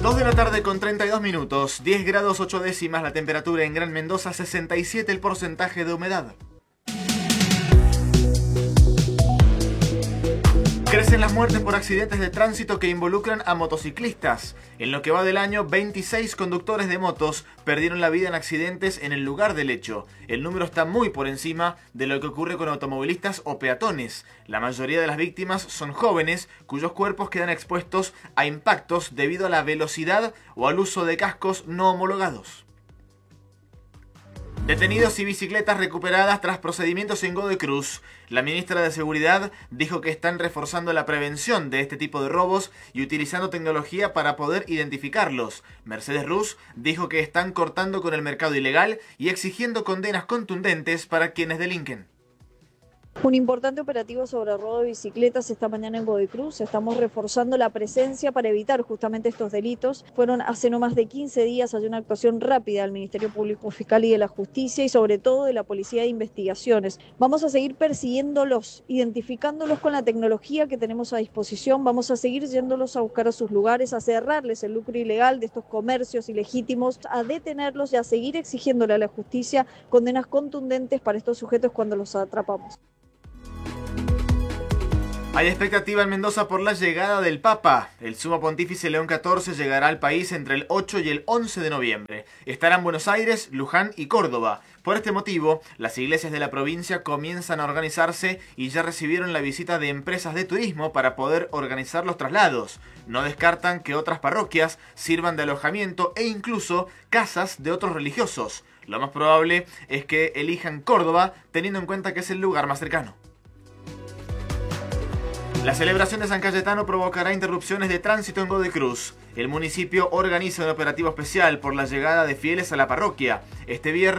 2 de la tarde con 32 minutos, 10 grados 8 décimas la temperatura en Gran Mendoza, 67 el porcentaje de humedad. Crecen las muertes por accidentes de tránsito que involucran a motociclistas. En lo que va del año, 26 conductores de motos perdieron la vida en accidentes en el lugar del hecho. El número está muy por encima de lo que ocurre con automovilistas o peatones. La mayoría de las víctimas son jóvenes, cuyos cuerpos quedan expuestos a impactos debido a la velocidad o al uso de cascos no homologados. Detenidos y bicicletas recuperadas tras procedimientos en Godoy Cruz. La ministra de Seguridad dijo que están reforzando la prevención de este tipo de robos y utilizando tecnología para poder identificarlos. Mercedes Ruz dijo que están cortando con el mercado ilegal y exigiendo condenas contundentes para quienes delinquen. Un importante operativo sobre robo de bicicletas esta mañana en Godoy Cruz. Estamos reforzando la presencia para evitar justamente estos delitos. Fueron hace no más de 15 días, hay una actuación rápida del Ministerio Público Fiscal y de la Justicia y sobre todo de la Policía de Investigaciones. Vamos a seguir persiguiéndolos, identificándolos con la tecnología que tenemos a disposición. Vamos a seguir yéndolos a buscar a sus lugares, a cerrarles el lucro ilegal de estos comercios ilegítimos, a detenerlos y a seguir exigiéndole a la justicia condenas contundentes para estos sujetos cuando los atrapamos. Hay expectativa en Mendoza por la llegada del Papa. El Sumo Pontífice León XIV llegará al país entre el 8 y el 11 de noviembre. Estará en Buenos Aires, Luján y Córdoba. Por este motivo, las iglesias de la provincia comienzan a organizarse y ya recibieron la visita de empresas de turismo para poder organizar los traslados. No descartan que otras parroquias sirvan de alojamiento e incluso casas de otros religiosos. Lo más probable es que elijan Córdoba, teniendo en cuenta que es el lugar más cercano. La celebración de San Cayetano provocará interrupciones de tránsito en Godoy Cruz. El municipio organiza un operativo especial por la llegada de fieles a la parroquia. Este viernes